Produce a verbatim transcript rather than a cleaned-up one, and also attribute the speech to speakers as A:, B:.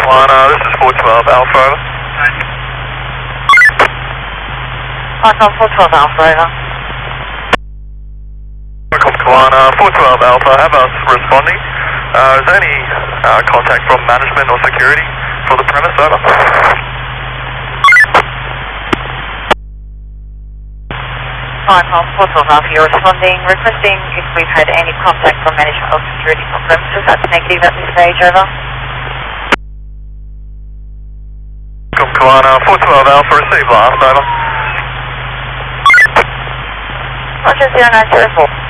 A: Kiwana, this is four twelve Alpha, over.
B: Welcome, four twelve Alpha, over.
A: Welcome, Kiwana, four twelve Alpha, have us responding. Uh, is there any uh, contact from management or security for the premise, over?
B: Welcome, four twelve Alpha, you're responding, requesting if we've had any contact from management or security from premises. That's negative at this stage, over.
A: Welcome, Kiwana, four twelve Alpha, receive last, over.
B: Roger, zero nine zero four.